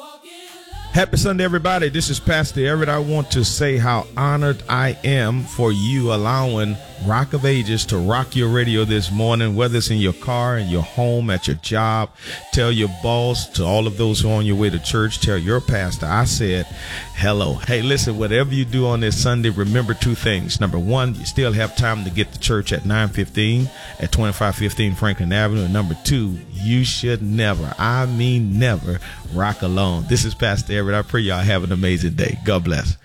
Happy Sunday, everybody. This is Pastor Everett. I want to say how honored I am for you allowing Rock of Ages to rock your radio this morning, whether it's in your car, in your home, at your job. Tell your boss, to all of those who are on your way to church, tell your pastor I said hello. Hey, listen, whatever you do on this Sunday, remember two things. Number one, you still have time to get to church at 9:15 at 2515 Franklin Avenue. And number two, you should never, I mean never, rock alone. This is Pastor Everett. I pray y'all have an amazing day. God bless.